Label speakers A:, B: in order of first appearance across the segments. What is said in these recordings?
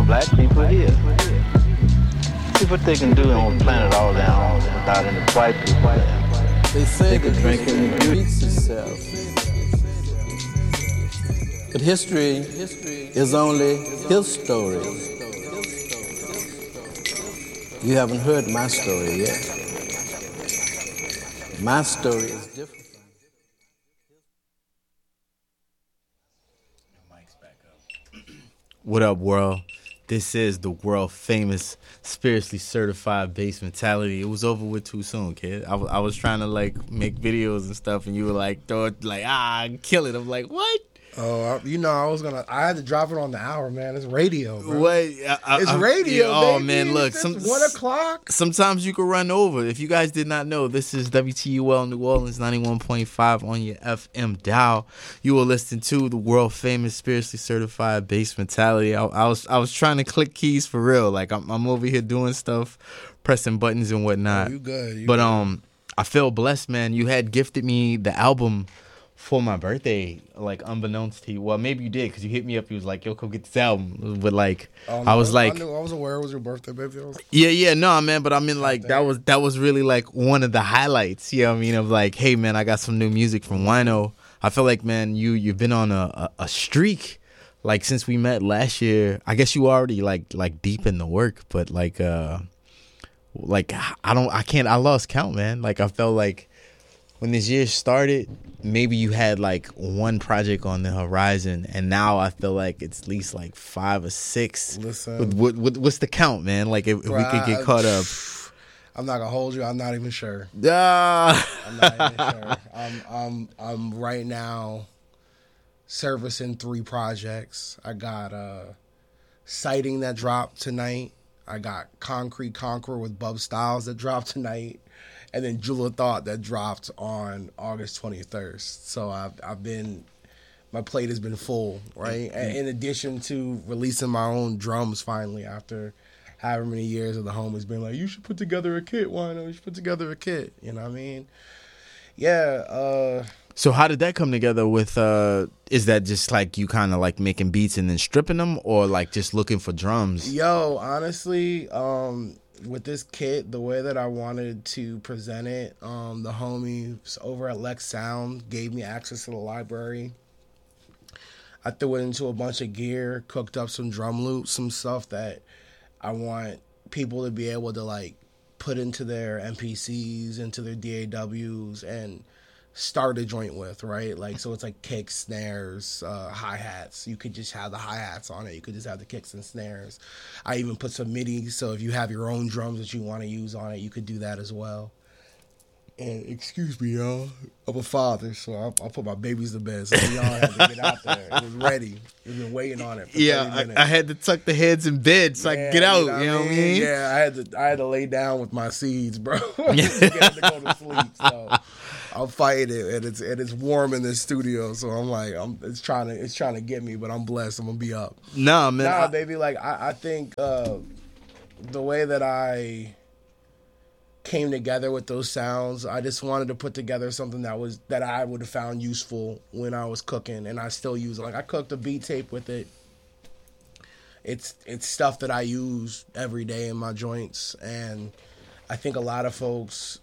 A: black people here. See what they can do on planet all down without any white people there.
B: They say that
A: drinking
B: history repeats itself. But history is only his story. You haven't heard my story yet. My story is different.
C: What up, world? This is the world famous spiritually certified Bass Mentality. It was over with too soon, kid. I was trying to like make videos and stuff, and you were like, throw it, like, kill it. I'm like, what?
D: Oh, I had to drop it on the hour, man. It's radio, bro.
C: What?
D: It's radio,
C: oh,
D: baby.
C: man, look.
D: It's 1 o'clock.
C: Sometimes you can run over. If you guys did not know, this is WTUL New Orleans 91.5 on your FM dial. You will listen to the world famous spiritually certified Bass Mentality. I was trying to click keys for real. Like I'm over here doing stuff, pressing buttons and whatnot.
D: Oh, you good.
C: But I feel blessed, man. You had gifted me the album for my birthday, like unbeknownst to you. Well, maybe you did, because you hit me up. You was like, "Yo, come get this album." But like,
D: no,
C: I was like,
D: I was aware it was your birthday, baby.
C: No, man. But I mean, like, that was really like one of the highlights. You know what I mean? Of like, hey, man, I got some new music from Wino. I feel like, man, you've been on a streak. Like since we met last year, I guess you already like deep in the work, but I lost count, man. Like I felt like when this year started, maybe you had like one project on the horizon, and now I feel like it's at least like 5 or 6.
D: Listen,
C: what's the count, man? Like if we could get caught up.
D: I'm not gonna hold you. I'm not even sure. I'm not even sure. I'm right now servicing 3 projects. I got Sighting that dropped tonight. I got Concrete Conqueror with Bub Styles that dropped tonight. And then Jewel of Thought that dropped on August 23rd. So my plate has been full, right? And in addition to releasing my own drums finally after however many years of the homies being like, you should put together a kit, Wino. You should put together a kit. You know what I mean? Yeah.
C: So how did that come together with, is that just like you kind of like making beats and then stripping them, or like just looking for drums?
D: Yo, honestly, with this kit, the way that I wanted to present it, the homies over at Lex Sound gave me access to the library. I threw it into a bunch of gear, cooked up some drum loops, some stuff that I want people to be able to like put into their MPCs, into their DAWs, and start a joint with, right? Like, so it's like kicks, snares, hi-hats. You could just have the hi-hats on it. You could just have the kicks and snares. I even put some MIDI, so if you have your own drums that you want to use on it, you could do that as well. And excuse me, y'all, I'm a father, so I'll put my babies to bed. So y'all had to get out there. It was ready. We've been waiting on it for 30 minutes.
C: I had to tuck the heads in bed so I could get out. You know what I mean?
D: Yeah, I had to lay down with my seeds, bro. Get them to go to sleep. So I'm fighting it, and it's warm in this studio. So I'm like, it's trying to get me, but I'm blessed. I'm gonna be up.
C: Nah, man.
D: Baby. Like I think the way that I came together with those sounds, I just wanted to put together something that I would have found useful when I was cooking, and I still use it. Like I cooked a beat tape with it. It's stuff that I use every day in my joints, and I think a lot of folks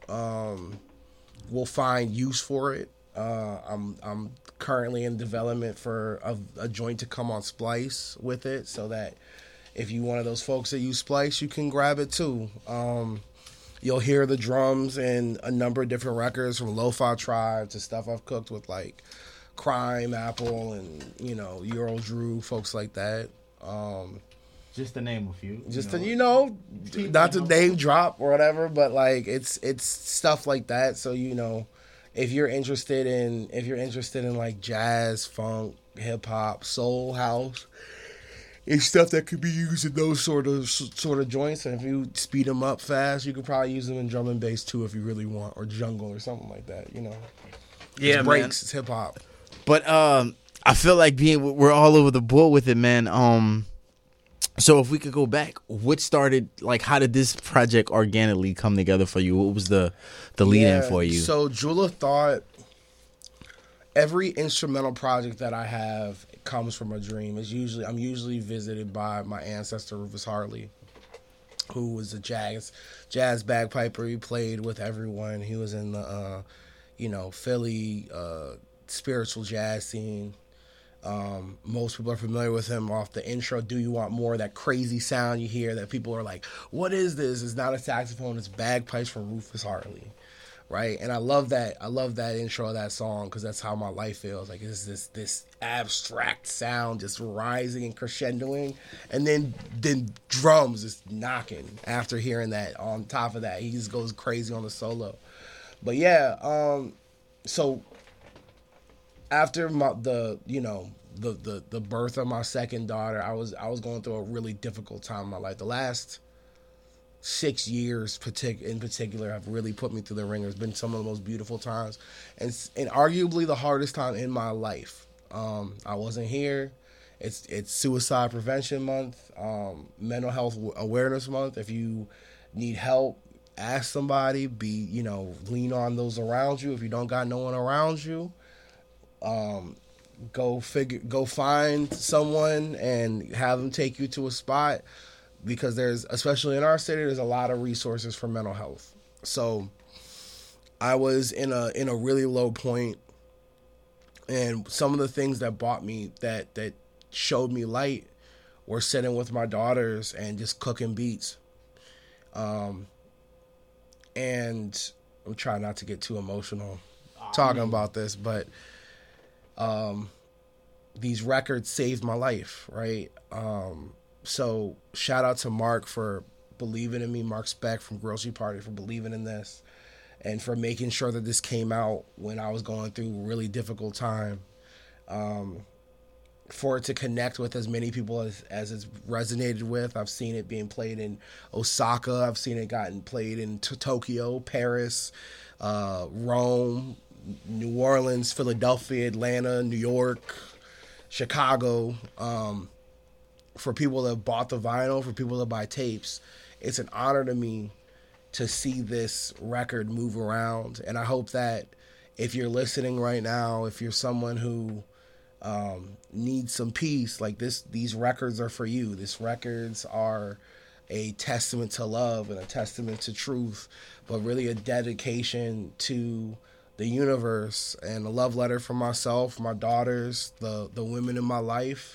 D: will find use for it. I'm currently in development for a joint to come on Splice with it, so that if you're one of those folks that use Splice, you can grab it too. You'll hear the drums in a number of different records, from Lo-Fi Tribe to stuff I've cooked with like Crime, Apple, and Euro Drew, folks like that.
C: Just to name a few.
D: Not to name drop or whatever, but like it's stuff like that. So if you're interested in like jazz, funk, hip hop, soul, house, it's stuff that could be used in those sort of joints. And if you speed them up fast, you could probably use them in drum and bass too if you really want, or jungle or something like that.
C: Yeah,
D: it's breaks, it's hip hop.
C: But I feel like we're all over the board with it, man. So if we could go back, what started, like, how did this project organically come together for you? What was the lead-in for you?
D: So Jewel of Thought, every instrumental project that I have comes from a dream. I'm usually visited by my ancestor Rufus Hartley, who was a jazz bagpiper. He played with everyone. He was in the Philly spiritual jazz scene. Most people are familiar with him off the intro, Do You Want More? That crazy sound you hear that people are like, what is this? It's not a saxophone, it's bagpipes from Rufus Hartley, right? And I love that intro of that song, because that's how my life feels. Like, it's this abstract sound just rising and crescendoing, and then drums just knocking after hearing that. On top of that, he just goes crazy on the solo. But yeah, so after the birth of my second daughter, I was going through a really difficult time in my life. The last 6 years in particular have really put me through the ringer. It's been some of the most beautiful times, and arguably the hardest time in my life. I wasn't here. It's Suicide Prevention Month, Mental Health Awareness Month. If you need help, ask somebody. Lean on those around you. If you don't got no one around you, go find someone and have them take you to a spot, because especially in our city, there's a lot of resources for mental health. So I was in a really low point, and some of the things that brought me that showed me light were sitting with my daughters and just cooking beats. And I'm trying not to get too emotional talking about this, but these records saved my life, right? So shout out to Mark for believing in me, Mark Speck from Grocery Party for believing in this, and for making sure that this came out when I was going through a really difficult time. For it to connect with as many people as it's resonated with. I've seen it being played in Osaka. I've seen it gotten played in Tokyo, Paris, Rome, New Orleans, Philadelphia, Atlanta, New York, Chicago. For people that bought the vinyl, for people that buy tapes, it's an honor to me to see this record move around. And I hope that if you're listening right now, if you're someone who needs some peace, like these records are for you. These records are a testament to love and a testament to truth, but really a dedication to the universe and a love letter from myself, my daughters, the women in my life,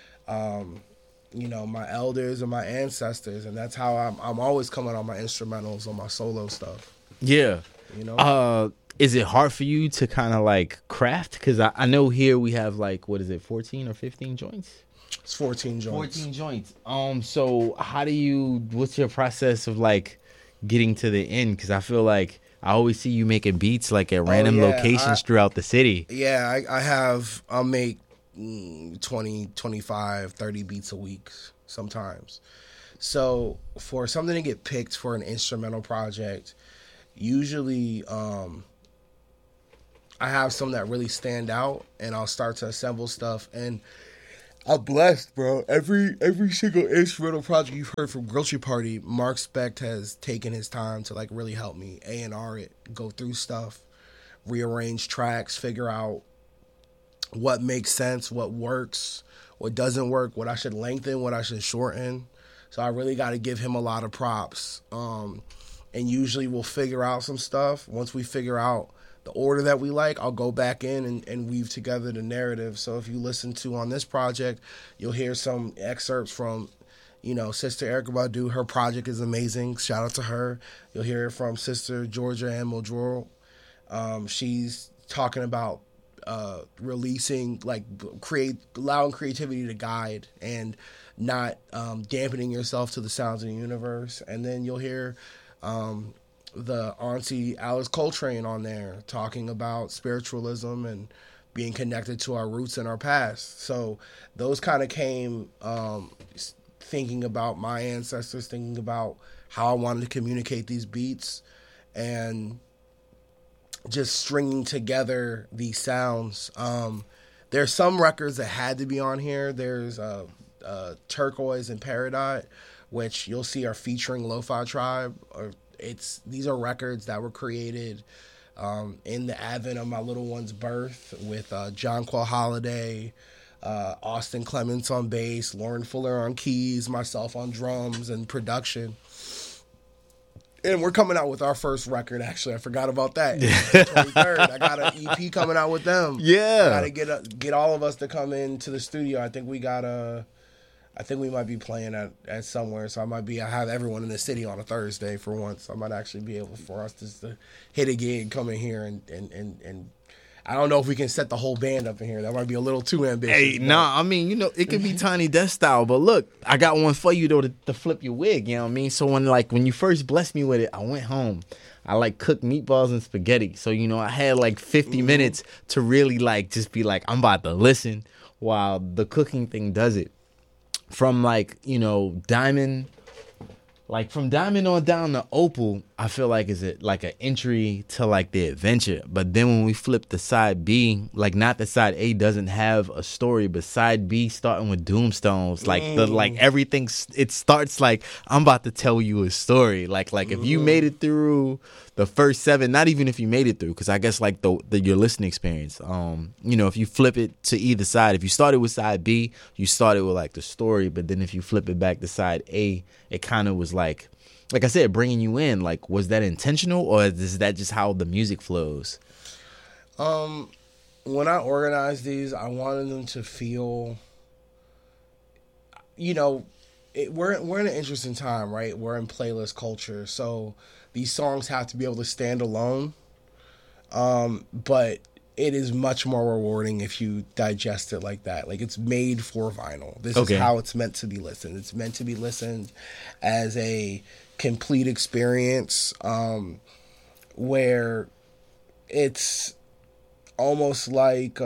D: my elders and my ancestors. And that's how I'm always coming on my instrumentals, on my solo stuff.
C: Yeah. Is it hard for you to kind of like craft? Because I know here we have 14 or 15 joints?
D: It's 14 joints.
C: 14 joints. So what's your process of getting to the end? Because I feel like I always see you making beats at random locations throughout the city.
D: Yeah, I'll make 20, 25, 30 beats a week sometimes. So for something to get picked for an instrumental project, usually I have some that really stand out, and I'll start to assemble stuff. And I'm blessed, bro. Every single instrumental project you've heard from Grocery Party, Mark Specht has taken his time to really help me A&R it, go through stuff, rearrange tracks, figure out what makes sense, what works, what doesn't work, what I should lengthen, what I should shorten. So I really got to give him a lot of props. And usually we'll figure out some stuff. Once we figure out the order that we like, I'll go back in and weave together the narrative. So if you listen to on this project, you'll hear some excerpts from, Sister Erykah Badu. Her project is amazing. Shout out to her. You'll hear it from Sister Georgia Ann Muldrow. She's talking about releasing, allowing creativity to guide and not dampening yourself to the sounds of the universe. And then you'll hear the auntie Alice Coltrane on there talking about spiritualism and being connected to our roots and our past. So those kind of came thinking about my ancestors, thinking about how I wanted to communicate these beats, and just stringing together these sounds. There's some records that had to be on here. There's Turquoise and Peridot, which you'll see are featuring Lo-Fi Tribe. These are records that were created in the advent of my little one's birth with John Quell Holiday, Austin Clements on bass, Lauren Fuller on keys, myself on drums and production. And we're coming out with our first record, actually. I forgot about that. 23rd. I got an EP coming out with them.
C: Yeah.
D: I got to get all of us to come into the studio. I think we might be playing at somewhere. So I have everyone in the city on a Thursday for once. I might actually be able for us just to hit a gig, come in here and I don't know if we can set the whole band up in here. That might be a little too ambitious.
C: Hey, I mean, it could be Tiny Death style, but look, I got one for you though to flip your wig. You know what I mean? So when you first blessed me with it, I went home. I cooked meatballs and spaghetti. So I had 50 minutes to really just be I'm about to listen while the cooking thing does it. From Diamond. From Diamond on down to Opal, I feel is it an entry to the adventure. But then when we flip the side B, not the side A doesn't have a story, but side B starting with Doomstones, everything, it starts I'm about to tell you a story. If you made it through the first 7, not even if you made it through, because I guess your listening experience, if you flip it to either side, if you started with side B, you started with the story, but then if you flip it back to side A, it kind of was like I said, bringing you in. Was that intentional, or is that just how the music flows?
D: When I organized these, I wanted them to feel, we're in an interesting time, right? We're in playlist culture, so these songs have to be able to stand alone. But it is much more rewarding if you digest it like that. It's made for vinyl. This is how it's meant to be listened. It's meant to be listened as a complete experience, where it's almost like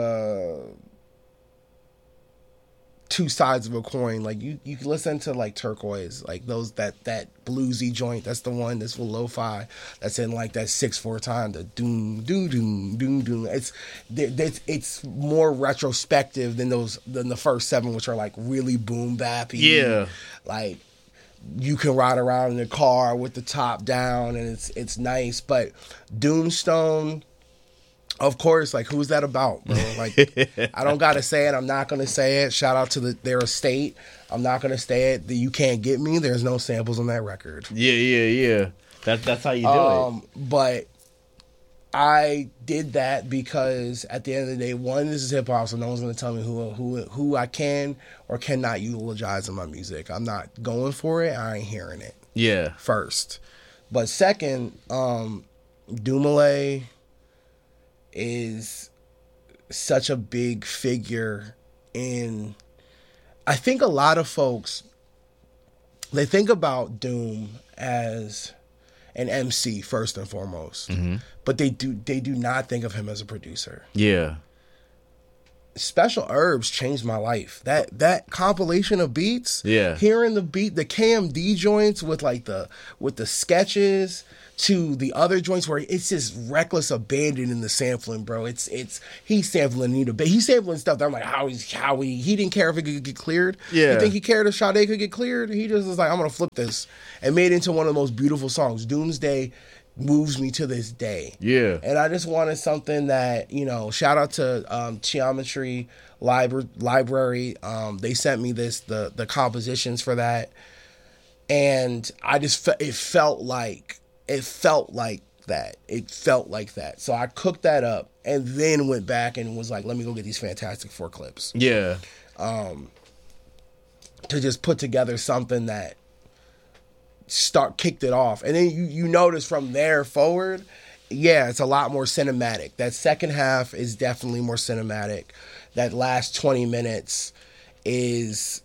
D: two sides of a coin. You can listen to Turquoise, those that bluesy joint. That's the one that's for lo-fi. That's in that 6/4 time. The doom doom doom doom doom. It's more retrospective than the first 7, which are really boom bappy.
C: Yeah,
D: you can ride around in the car with the top down, and it's nice. But Doomstone, of course, who's that about, bro? I don't gotta say it. I'm not gonna say it. Shout out to their estate. I'm not gonna say it. You Can't Get Me. There's no samples on that record.
C: Yeah. That's how you do it.
D: But I did that because at the end of the day, one, this is hip hop, so no one's gonna tell me who I can or cannot utilize in my music. I'm not going for it. I ain't hearing it.
C: Yeah.
D: First, but second, Dumile is such a big figure in, I think a lot of folks, they think about Doom as an MC first and foremost, but they do not think of him as a producer.
C: Yeah.
D: Special Herbs changed my life. That compilation of beats, hearing the beat, the KMD joints with the sketches to the other joints where it's just reckless abandon in the sampling, bro. He's sampling he's sampling stuff that I'm how he didn't care if it could get cleared.
C: Yeah.
D: You think he cared if Sade could get cleared? He just was I'm gonna flip this and made it into one of the most beautiful songs. Doomsday moves me to this day.
C: Yeah.
D: And I just wanted something that, shout out to Geometry Library. They sent me the compositions for that. And I just it felt like that. So I cooked that up and then went back and was let me go get these Fantastic Four clips.
C: Yeah.
D: To just put together something that kicked it off. And then you notice from there forward, it's a lot more cinematic. That second half is definitely more cinematic. That last 20 minutes is,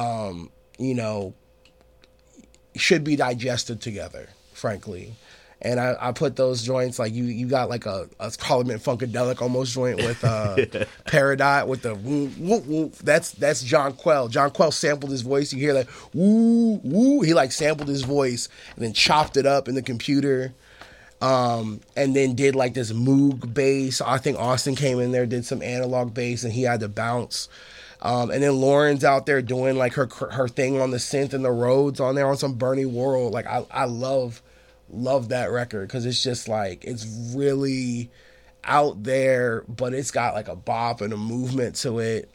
D: should be digested together, frankly. And I put those joints you got a Parliament Funkadelic almost joint with Paradise with the woo woo woo. That's John Quell. John Quell sampled his voice. You hear that woo woo. He sampled his voice and then chopped it up in the computer. And then did this Moog bass. I think Austin came in there, did some analog bass, and he had to bounce. And then Lauren's out there doing her thing on the synth and the Rhodes on there on some Bernie Worrell. I love that record because it's just it's really out there, but it's got like a bop and a movement to it.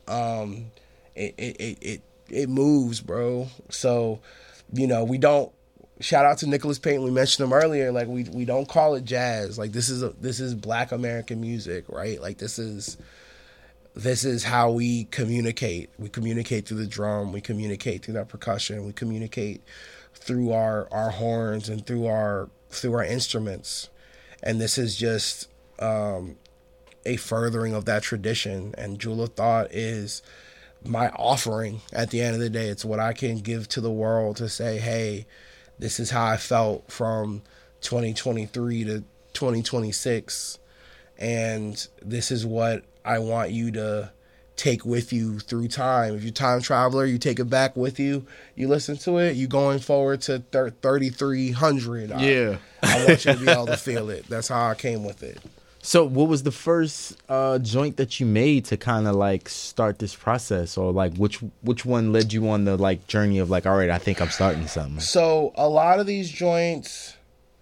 D: It moves, bro. So, you know, we don't. Shout out to Nicholas Payton. We mentioned him earlier. Like we don't call it jazz. Like this is Black American music, right? Like this is how we communicate. We communicate through the drum. We communicate through that percussion. We communicate through our horns and through our instruments. And this is just a furthering of that tradition. And Jewel of Thought is my offering at the end of the day. It's what I can give to the world to say, hey, this is how I felt from 2023 to 2026. And this is what I want you to take with you through time. If you're a time traveler, you take it back with you. You listen to it. You going forward to 3,300.
C: Yeah.
D: I want you to be able to feel it. That's how I came with it.
C: So what was the first joint that you made to kind of like start this process, or like which one led you on the like journey of like, all right, I think I'm starting something?
D: So a lot of these joints,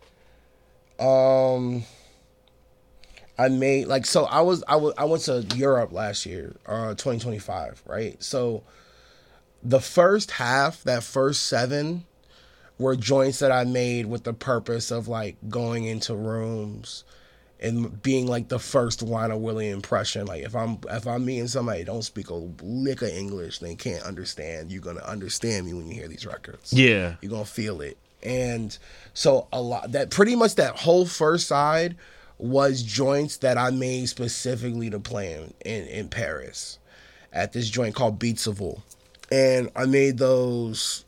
D: I made like, so I went to Europe last year, 2025, right? So the first half, that first 7 were joints that I made with the purpose of like going into rooms and being like the first Wino Willie impression. Like if I'm meeting somebody that don't speak a lick of English, they can't understand, you're gonna understand me when you hear these records.
C: Yeah.
D: You're gonna feel it. And so a lot, that pretty much that whole first side was joints that I made specifically to play in Paris at this joint called Beatsable. And I made those,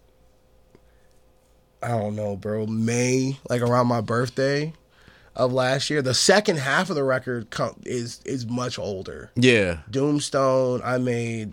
D: I don't know, bro, May, like around my birthday of last year. The second half of the record is much older.
C: Yeah.
D: Doomstone I made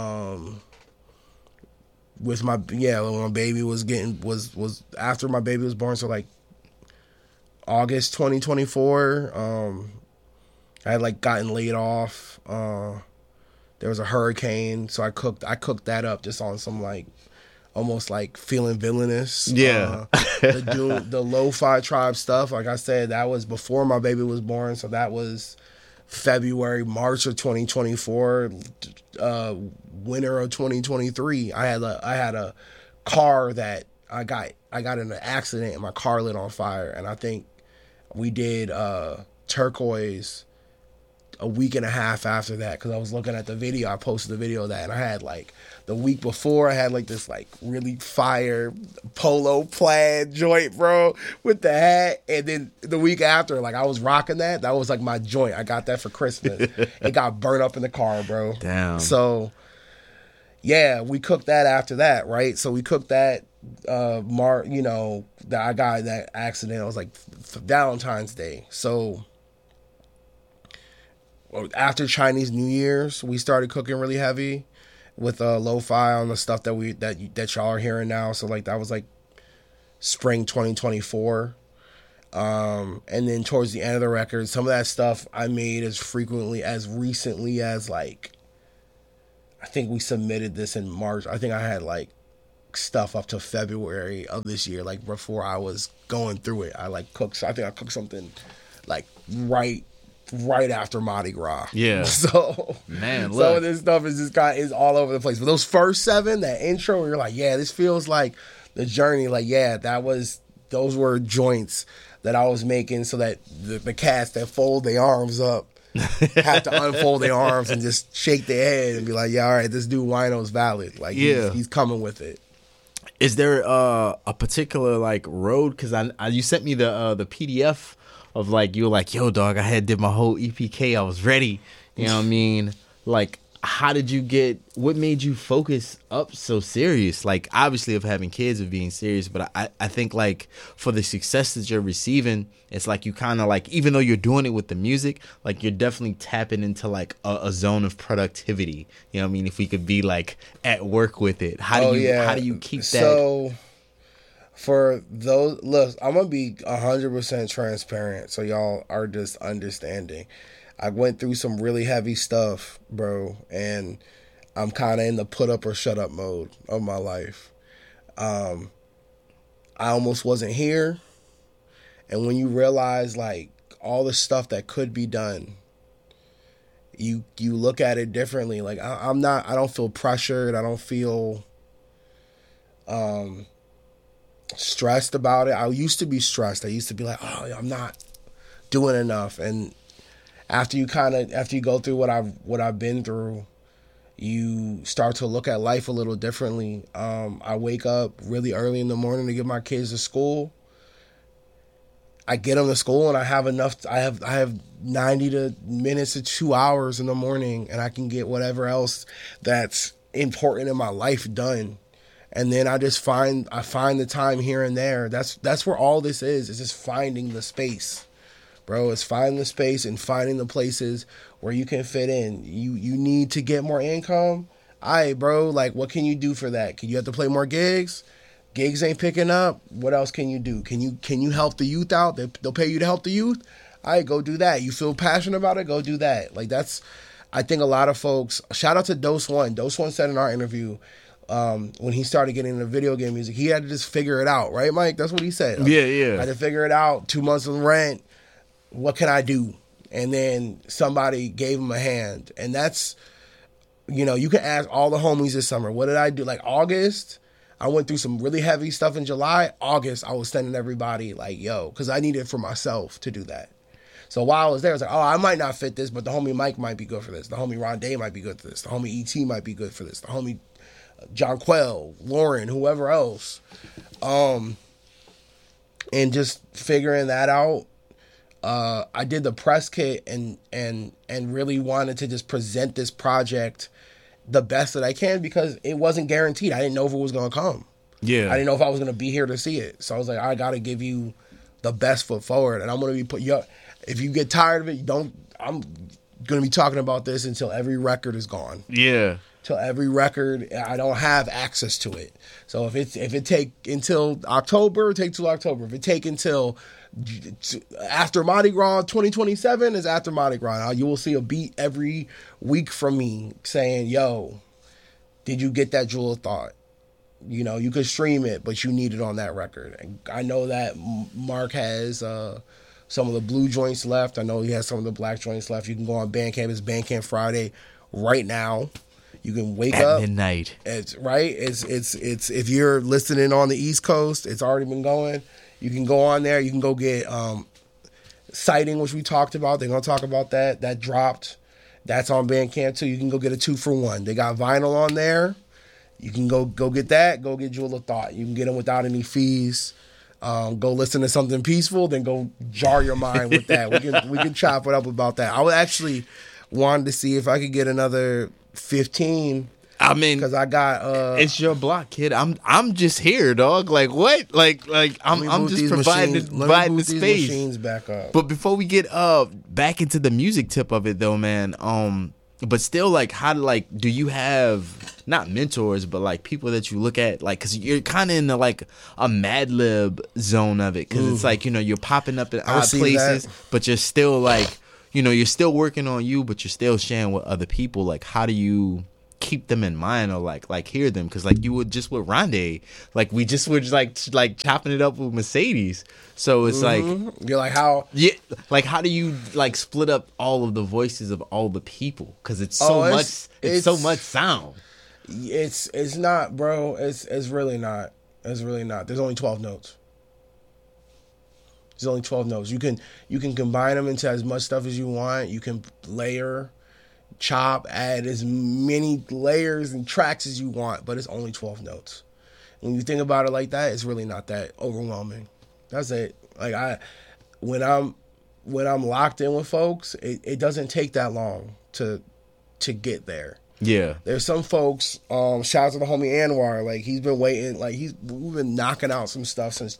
D: with my, when my baby was after my baby was born, so like August 2024. I had like gotten laid off. There was a hurricane, so I cooked that up just on some like almost like feeling villainous.
C: Yeah.
D: The Lo-Fi Tribe stuff, like I said, that was before my baby was born, so that was March of 2024, winter of 2023. I had a car that I got in an accident and my car lit on fire, and I think we did Turquoise a week and a half after that, because I was looking at the video. I posted the video of that, and I had like the week before I had like this like really fire polo plaid joint, bro, with the hat, and then the week after, like I was rocking that. That was like my joint. I got that for Christmas. It got burnt up in the car, bro.
C: Damn.
D: So yeah, we cooked that after that, right? So we cooked that that I got in that accident. It was like Valentine's Day. So after Chinese New Year's, we started cooking really heavy with lo-fi on the stuff that y'all are hearing now. So like that was like spring 2024. And then towards the end of the record, some of that stuff I made as recently as like, I think we submitted this in March. I think I had like stuff up to February of this year, like before I was going through it. I think I cooked something like right after Mardi Gras.
C: Yeah.
D: So
C: man, look.
D: Some of this stuff is all over the place. But those first 7, that intro, you're like, yeah, this feels like the journey. Like, yeah, those were joints that I was making so that the cats that fold their arms up have to unfold their arms and just shake their head and be like, yeah, all right, this dude Wino's valid. Like,
C: yeah,
D: he's coming with it.
C: Is there a particular like road? Because you sent me the PDF of like, you were like, yo, dog, did my whole EPK. I was ready. You know what I mean? Like, what made you focus up so serious? Like, obviously of having kids, of being serious, but I think like for the success that you're receiving, it's like you kind of like, even though you're doing it with the music, like you're definitely tapping into like a zone of productivity. You know what I mean? If we could be like at work with it, how do you keep that?
D: So for those, look, I'm going to be 100% transparent so y'all are just understanding. I went through some really heavy stuff, bro, and I'm kind of in the put up or shut up mode of my life. I almost wasn't here, and when you realize, like, all the stuff that could be done, you look at it differently. Like I don't feel pressured. I don't feel stressed about it. I used to be stressed. I used to be like, oh, I'm not doing enough. And after you go through what I've been through, you start to look at life a little differently. I wake up really early in the morning to get my kids to school. I get them to school and I have 90 minutes to 2 hours in the morning, and I can get whatever else that's important in my life done. And then I find the time here and there. That's where all this is. It's just finding the space, bro. It's finding the space and finding the places where you can fit in. You need to get more income. All right, bro. Like, what can you do for that? Can you have to play more gigs? Gigs ain't picking up. What else can you do? Can you help the youth out? They'll pay you to help the youth. All right, go do that. You feel passionate about it? Go do that. Like, that's, I think a lot of folks. Shout out to Dose One. Dose One said in our interview, when he started getting into video game music, he had to just figure it out, right, Mike? That's what he said.
C: Yeah.
D: I had to figure it out. 2 months of rent. What can I do? And then somebody gave him a hand. And that's, you can ask all the homies this summer, what did I do? Like August, I went through some really heavy stuff in July. August, I was sending everybody like, yo, because I needed it for myself to do that. So while I was there, I was like, oh, I might not fit this, but the homie Mike might be good for this. The homie Rondé might be good for this. The homie E.T. might be good for this. The homie John Quell, Lauren, whoever else. And just figuring that out. I did the press kit and really wanted to just present this project the best that I can, because it wasn't guaranteed. I didn't know if it was going to come.
C: Yeah.
D: I didn't know if I was going to be here to see it. So I was like, I got to give you the best foot forward. And I'm going to be if you get tired of it, I'm going to be talking about this until every record is gone.
C: Yeah.
D: Till every record, I don't have access to it. So if it take until October, take till October. If it take until after Mardi Gras 2027 is after Mardi Gras. You will see a beat every week from me saying, yo, did you get that Jewel of Thought? You could stream it, but you need it on that record. And I know that Mark has some of the blue joints left. I know he has some of the black joints left. You can go on Bandcamp. It's Bandcamp Friday right now. You can wake up
C: at midnight.
D: It's right. It's if you're listening on the East Coast, it's already been going. You can go on there. You can go get Sighting, which we talked about. They're gonna talk about that. That dropped. That's on Bandcamp too. You can go get a 2-for-1. They got vinyl on there. You can go get that. Go get Jewel of Thought. You can get them without any fees. Go listen to something peaceful. Then go jar your mind with that. We can chop it up about that. I would actually wanted to see if I could get another 15.
C: I mean,
D: because I got
C: it's your block, kid. I'm just here, dog. Like what? Like I'm just providing the space.
D: Machines back up.
C: But before we get back into the music tip of it, though, man. But still, like, do you have not mentors, but like people that you look at, like, because you're kind of in the, like, a Mad Lib zone of it, because it's like, you're popping up in odd places, but you're still like, you're still working on you, but you're still sharing with other people. Like, how do you keep them in mind, or like hear them? Because like you would just with Rondé, like we just were like chopping it up with Mercedes. So it's like
D: you're like, how?
C: Yeah, like how do you like split up all of the voices of all the people? Because it's so much. It's so much sound.
D: It's not, bro. It's really not. It's really not. There's only 12 notes. There's only 12 notes. You can combine them into as much stuff as you want. You can layer, chop, add as many layers and tracks as you want, but it's only 12 notes. When you think about it like that, it's really not that overwhelming. That's it. Like when I'm locked in with folks, it doesn't take that long to get there.
C: Yeah.
D: There's some folks, shout out to the homie Anwar, like he's been waiting, like we've been knocking out some stuff since,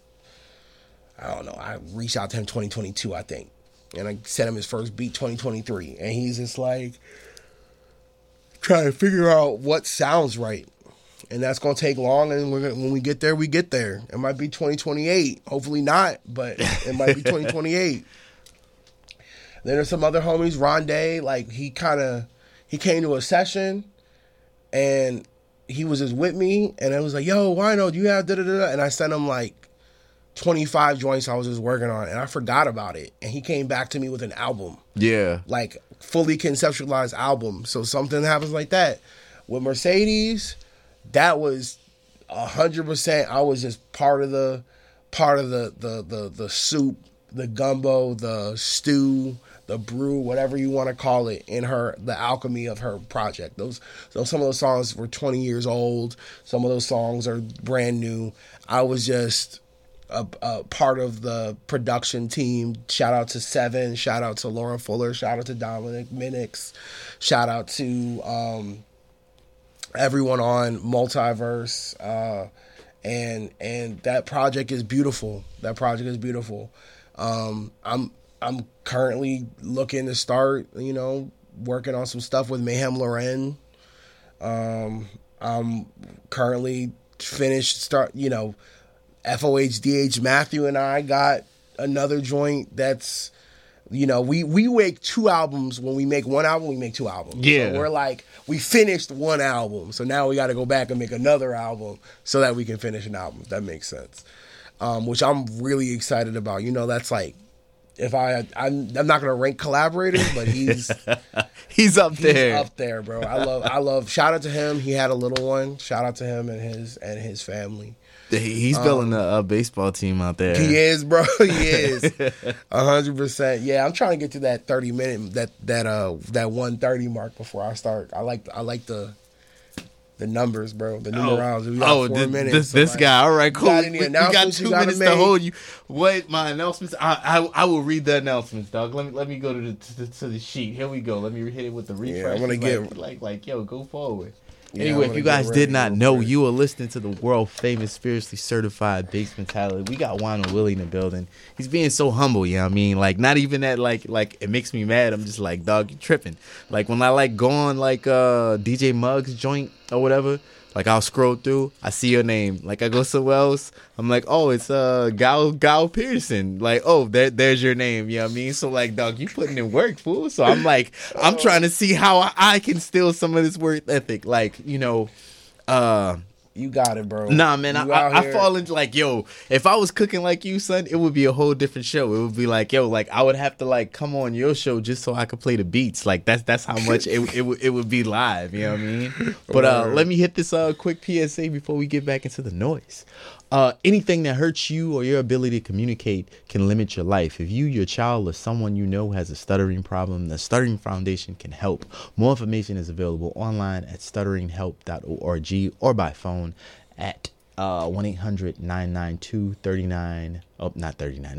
D: I don't know, I reached out to him 2022, I think. And I sent him his first beat 2023. And he's just like trying to figure out what sounds right. And that's going to take long. And when we get there, we get there. It might be 2028. Hopefully not, but it might be 2028. Then there's some other homies, Rondé, like he came to a session and he was just with me. And I was like, yo, Wino, do you have da-da-da-da? And I sent him like 25 joints I was just working on, and I forgot about it. And he came back to me with an album,
C: Yeah.
D: like fully conceptualized album. So something happens like that with Mercedes. That was 100%. I was just part of the soup, the gumbo, the stew, the brew, whatever you want to call it, in the alchemy of her project. So some of those songs were 20 years old. Some of those songs are brand new. I was just a part of the production team. Shout out to Seven. Shout out to Lauren Fuller. Shout out to Dominic Minix. Shout out to everyone on Multiverse. And that project is beautiful. I'm currently looking to start, working on some stuff with Mayhem Loren. I'm currently FOHDH Matthew and I got another joint that's, we make 2 albums. When we make one album, we make 2 albums.
C: Yeah.
D: So we're like, we finished one album, so now we got to go back and make another album so that we can finish an album. If that makes sense. Which I'm really excited about. That's like, I'm not gonna rank collaborators, but he's
C: He's up there.
D: He's up there, bro. I love. Shout out to him. He had a little one. Shout out to him and his family.
C: He's building a baseball team out there.
D: He is, bro. He is 100%. Yeah, I'm trying to get to that 30-minute that 130 mark before I start. I like the numbers, bro. The numerals. We got 4 minutes.
C: This guy. All right, cool.
D: Got any
C: we got
D: announcements
C: 2
D: you gotta
C: minutes
D: make?
C: to hold you. What my announcements? I will read the announcements, dog. Let me go to the sheet. Here we go. Let me hit it with the refresh.
D: Yeah, I'm gonna get
C: like yo, go forward.
D: Yeah,
C: Anyway,
D: I'm
C: if you
D: gonna
C: guys
D: get ready
C: did not
D: real
C: know,
D: quick.
C: you are listening to the world famous Spiritually Certified Bass Mentality. We got Wino Willie in the building. He's being so humble, you know what I mean? Like, not even that, like it makes me mad. I'm just like, dog, you tripping. Like, when I go on DJ Muggs joint or whatever, like, I'll scroll through, I see your name. Like, I go somewhere else, I'm like, oh, it's Gal Pearson. Like, oh, there's your name, you know what I mean? So, like, dog, you putting in work, fool. So I'm like, I'm trying to see how I can steal some of this work ethic. Like,
D: you got it, bro.
C: Nah, man,
D: You
C: I
D: out here.
C: fall into like, yo, if I was cooking like you, son, it would be a whole different show. It would be like, yo, like I would have to come on your show just so I could play the beats. Like that's how much it would be live. You know what I mean? But let me hit this quick PSA before we get back into the noise. Anything that hurts you or your ability to communicate can limit your life. If you, your child, or someone you know has a stuttering problem, the Stuttering Foundation can help. More information is available online at stutteringhelp.org or by phone at 1-800-992-39. Oh, not 39.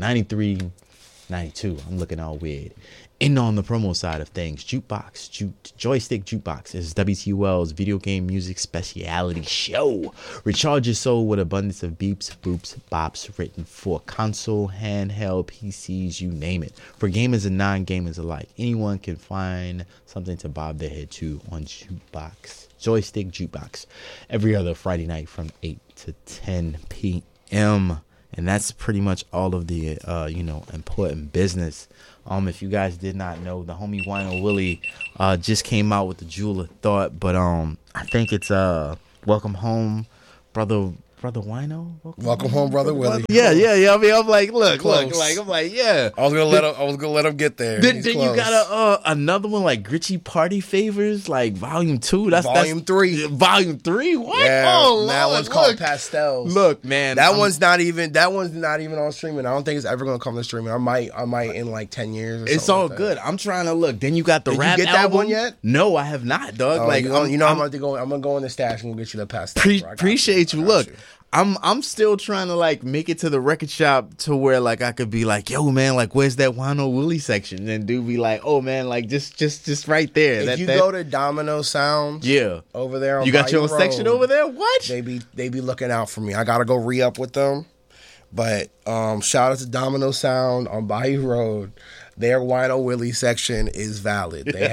C: 9392. I'm looking all weird. And on the promo side of things, Joystick Jukebox is WTUL's video game music speciality show. Recharge your soul with abundance of beeps, boops, bops written for console, handheld, PCs, you name it. For gamers and non-gamers alike, anyone can find something to bob their head to on Joystick Jukebox every other Friday night from 8 to 10 p.m. And that's pretty much all of the important business. If you guys did not know, the homie Wino Willie just came out with the Jewel of Thought, but I think it's Welcome Home, Brother Wino.
D: Welcome home, brother Willie.
C: Yeah. I mean, I'm like, look,
D: Close.
C: I'm like, yeah.
D: I was gonna let him get there.
C: Then
D: He's
C: you
D: close.
C: got another one like Gritchy Party Favors, like Volume 2. That's
D: Volume 3.
C: Volume 3. What?
D: Yeah,
C: Oh,
D: that
C: Lord,
D: one's called
C: look.
D: Pastels.
C: Look, man,
D: That one's not even on streaming. I don't think it's ever gonna come to streaming. I might in like 10 years. Or
C: It's
D: something
C: all
D: like that.
C: good. I'm trying to look. Then you got the
D: Did you
C: rap
D: get that
C: album.
D: one yet?
C: No, I have not, dog.
D: Oh,
C: like,
D: I'm about to go. I'm gonna go in the stash and we'll get you the Pastels. bro. I got
C: appreciate you.
D: I got
C: Look, I'm still trying to make it to the record shop to where I could be like, yo, man, where's that Wino Willie section? And dude be like, oh man, just right there.
D: If you go to Domino Sounds,
C: yeah,
D: over there, on
C: you got your own
D: Bayou
C: section
D: Road,
C: over there. What?
D: They be looking out for me. I gotta go re-up with them. But shout out to Domino Sound on Bayou Road. Their Wino Willie section is valid. They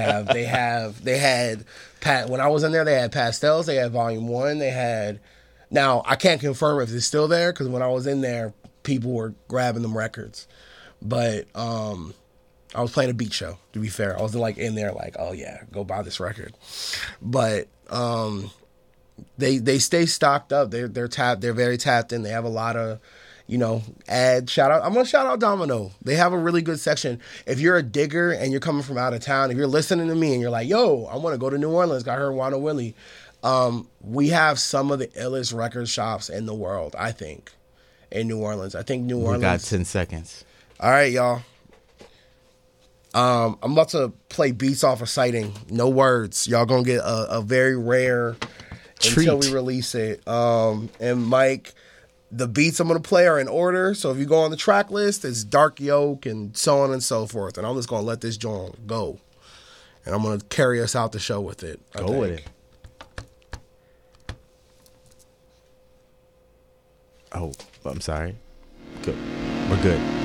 D: had when I was in there, they had Pastels. They had Volume 1. They had. Now I can't confirm if it's still there because when I was in there, people were grabbing them records. But I was playing a beat show. To be fair, I wasn't in there oh yeah, go buy this record. But they stay stocked up. They're tapped. They're very tapped in. They have a lot of add shout out. I'm gonna shout out Domino. They have a really good section. If you're a digger and you're coming from out of town, if you're listening to me and you're like, yo, I want to go to New Orleans, I heard Wanda Willie. We have some of the illest record shops in the world, I think, in New Orleans. I think New Orleans.
C: We got 10 seconds.
D: All right, y'all. I'm about to play beats off of Sighting. No words. Y'all gonna get a very rare
C: treat
D: until we release it. And Mike, the beats I'm gonna play are in order. So if you go on the track list, it's Dark Yoke and so on and so forth. And I'm just gonna let this joint go. And I'm gonna carry us out the show with it.
C: Go with it. Oh, I'm sorry. Good. We're good.